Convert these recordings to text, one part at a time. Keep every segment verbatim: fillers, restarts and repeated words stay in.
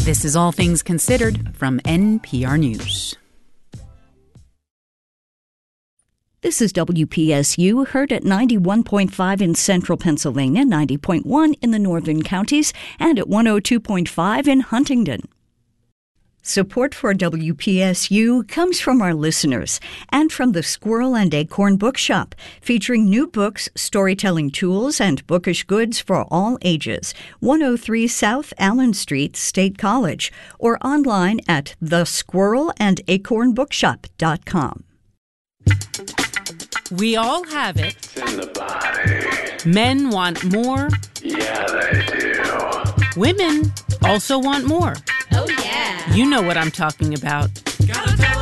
This is All Things Considered from N P R News. This is W P S U, heard at ninety-one point five in central Pennsylvania, ninety point one in the northern counties, and at one oh two point five in Huntingdon. Support for W P S U comes from our listeners and from the Squirrel and Acorn Bookshop, featuring new books, storytelling tools, and bookish goods for all ages. one oh three South Allen Street, State College, or online at the squirrel and acorn bookshop dot com. We all have it. It's in the body. Men want more. Yeah, they do. Women also want more. Oh, yeah. You know what I'm talking about. Gotta tell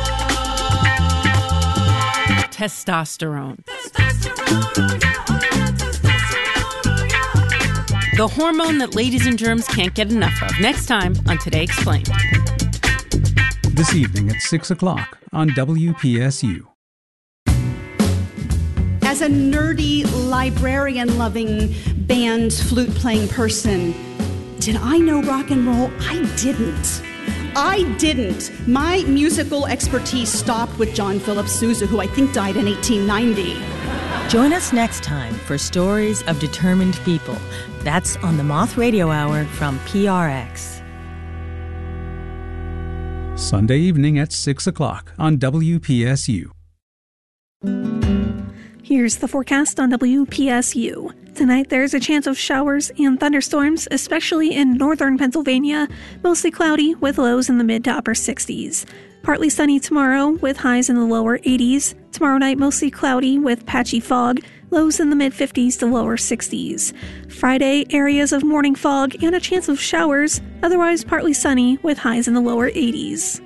her. Testosterone. Testosterone, oh yeah, oh yeah, testosterone, oh yeah, oh yeah. The hormone that ladies and germs can't get enough of. Next time on Today Explained. This evening at six o'clock on W P S U. As a nerdy, librarian-loving, band, flute-playing person, did I know rock and roll? I didn't. I didn't. My musical expertise stopped with John Philip Sousa, who I think died in eighteen ninety. Join us next time for Stories of Determined People. That's on the Moth Radio Hour from P R X. Sunday evening at six o'clock on W P S U. Here's the forecast on W P S U. Tonight there's a chance of showers and thunderstorms, especially in northern Pennsylvania. Mostly cloudy with lows in the mid to upper sixties. Partly sunny tomorrow with highs in the lower eighties. Tomorrow night mostly cloudy with patchy fog. Lows in the mid fifties to lower sixties. Friday, areas of morning fog and a chance of showers. Otherwise partly sunny with highs in the lower eighties.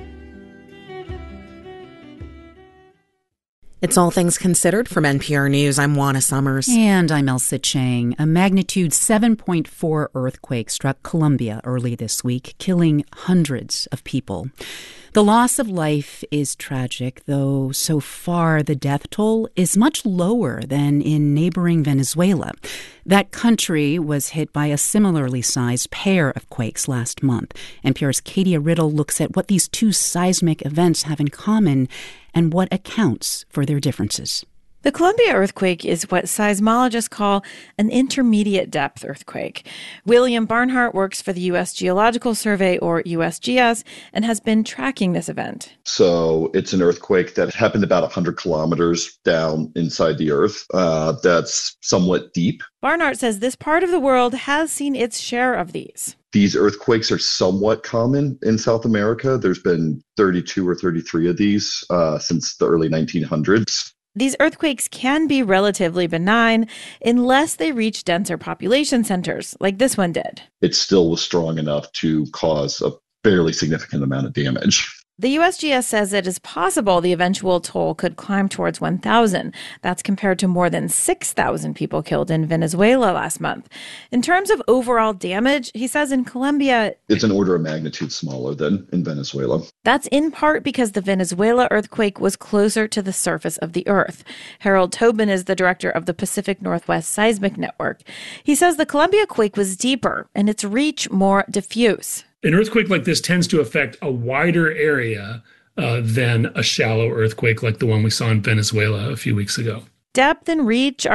It's All Things Considered from N P R News. I'm Juana Summers. And I'm Elsa Chang. A magnitude seven point four earthquake struck Colombia early this week, killing hundreds of people. The loss of life is tragic, though so far the death toll is much lower than in neighboring Venezuela. That country was hit by a similarly sized pair of quakes last month. N P R's Katia Riddle looks at what these two seismic events have in common and what accounts for their differences. The Colombia earthquake is what seismologists call an intermediate depth earthquake. William Barnhart works for the U S Geological Survey, or U S G S, and has been tracking this event. So it's an earthquake that happened about one hundred kilometers down inside the earth. Uh, that's somewhat deep. Barnhart says this part of the world has seen its share of these. These earthquakes are somewhat common in South America. There's been thirty-two or thirty-three of these uh, since the early nineteen hundreds. These earthquakes can be relatively benign unless they reach denser population centers, like this one did. It still was strong enough to cause a fairly significant amount of damage. The U S G S says it is possible the eventual toll could climb towards one thousand. That's compared to more than six thousand people killed in Venezuela last month. In terms of overall damage, he says in Colombia, it's an order of magnitude smaller than in Venezuela. That's in part because the Venezuela earthquake was closer to the surface of the earth. Harold Tobin is the director of the Pacific Northwest Seismic Network. He says the Colombia quake was deeper and its reach more diffuse. An earthquake like this tends to affect a wider area uh, than a shallow earthquake like the one we saw in Venezuela a few weeks ago. Depth and reach are